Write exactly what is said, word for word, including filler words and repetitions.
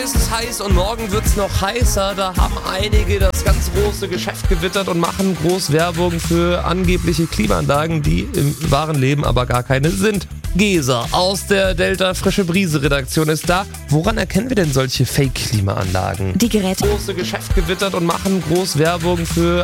ist es heiß und morgen wird's noch heißer. Da haben einige das ganz große Geschäft gewittert und machen groß Werbung für angebliche Klimaanlagen, die im wahren Leben aber gar keine sind. Gesa aus der Delta Frische Brise Redaktion ist da. Woran erkennen wir denn solche Fake-Klimaanlagen? Die Geräte. Große Geschäft gewittert und machen groß Werbung für